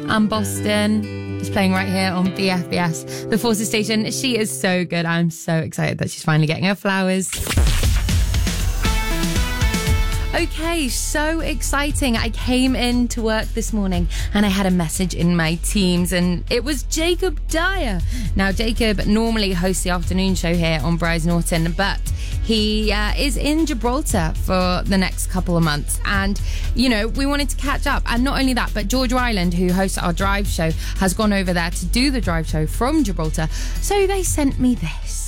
and Boston is playing right here on BFBS, the Forces station. She is so good. I'm so excited that she's finally getting her flowers. Okay, so exciting. I came into work this morning and I had a message in my Teams and it was Jacob Dyer. Now, Jacob normally hosts the afternoon show here on Bryce Norton, but he is in Gibraltar for the next couple of months. And, you know, we wanted to catch up. And not only that, but George Ryland, who hosts our drive show, has gone over there to do the drive show from Gibraltar. So they sent me this.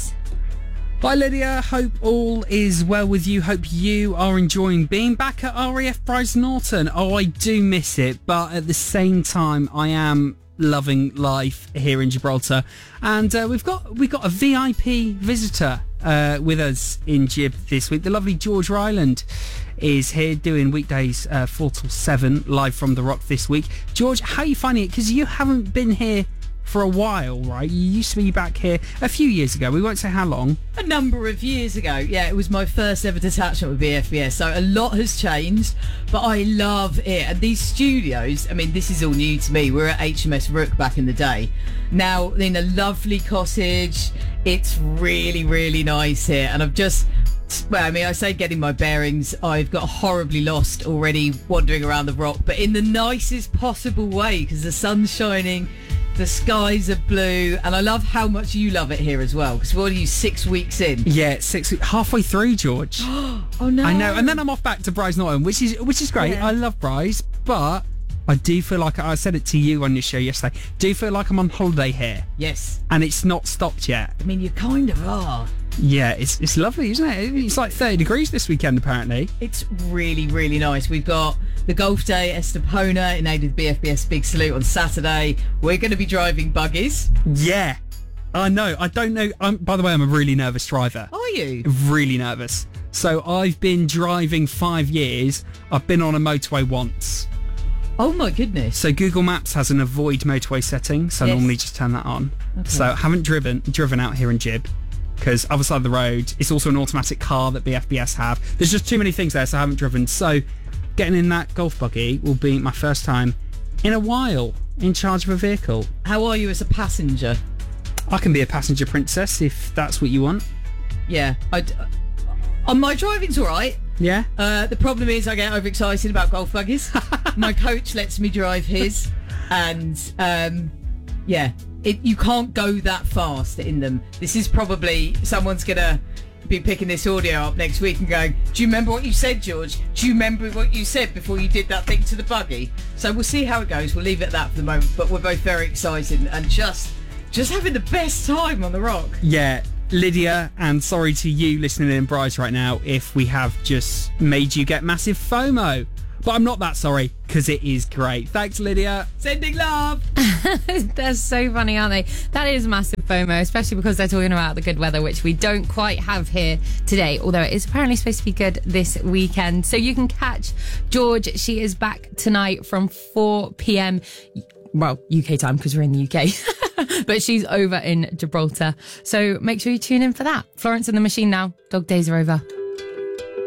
Hi Lydia, hope all is well with you. Hope you are enjoying being back at RAF Bryce Norton. Oh, I do miss it, but at the same time, I am loving life here in Gibraltar. And we've got a VIP visitor with us in Gib this week. The lovely George Ryland is here doing weekdays 4 till 7 live from the Rock this week. George, how are you finding it? Because you haven't been here for a while, right? You used to be back here a few years ago. We won't say how long. A number of years ago. Yeah, it was my first ever detachment with BFBS. So a lot has changed, but I love it. And these studios, I mean, this is all new to me. We're at HMS Rook back in the day. Now in a lovely cottage. It's really, really nice here. And I've just... Well, I mean, I say getting my bearings. I've got horribly lost already wandering around the Rock, but in the nicest possible way because the sun's shining. The skies are blue, and I love how much you love it here as well. Because what are you, 6 weeks in? Yeah, 6 weeks, halfway through, George. Oh no! I know, and then I'm off back to Bryce Norton, which is great. Yeah. I love Bryce, but I do feel like I said it to you on your show yesterday. Do feel like I'm on holiday here? Yes, and it's not stopped yet. I mean, you kind of are. Yeah, it's lovely, isn't it? It's like 30 degrees this weekend, apparently. It's really, really nice. We've got the Golf Day Estepona in aid of BFBS Big Salute on Saturday. We're going to be driving buggies. Yeah, I know. I don't know. By the way, I'm a really nervous driver. Are you? Really nervous. So I've been driving 5 years. I've been on a motorway once. Oh my goodness. So Google Maps has an avoid motorway setting, so I normally just turn that on. Okay. So I haven't driven out here in Gib. Because other side of the road, it's also an automatic car that BFBS have. There's just too many things there, so I haven't driven. So getting in that golf buggy will be my first time in a while in charge of a vehicle. How are you as a passenger? I can be a passenger princess if that's what you want. Yeah. My driving's all right. Yeah? The problem is I get overexcited about golf buggies. My coach lets me drive his. And, yeah. You can't go that fast in them. This is probably someone's gonna be picking this audio up next week and going, do you remember what you said, George? Do you remember what you said before you did that thing to the buggy? So we'll see how it goes. We'll leave it at that for the moment, but we're both very excited and just having the best time on the Rock. Yeah, Lydia, and sorry to you listening in Bryce right now if we have just made you get massive FOMO. But I'm not that sorry, because it is great. Thanks, Lydia. Sending love. They're so funny, aren't they? That is massive FOMO, especially because they're talking about the good weather, which we don't quite have here today, although it is apparently supposed to be good this weekend. So you can catch George. She is back tonight from 4 p.m. Well, UK time, because we're in the UK. But she's over in Gibraltar. So make sure you tune in for that. Florence and the Machine now. Dog days are over.